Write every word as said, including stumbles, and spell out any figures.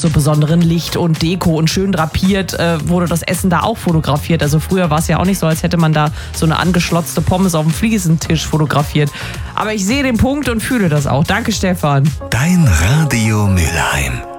so besonderen Licht und Deko und schön drapiert äh, wurde das Essen da auch fotografiert. Also früher war es ja auch nicht so, als hätte man da so eine angeschlotzte Pommes auf dem Fliesentisch fotografiert. Aber ich sehe den Punkt und fühle das auch. Danke, Stefan. Dein Radio Mülheim.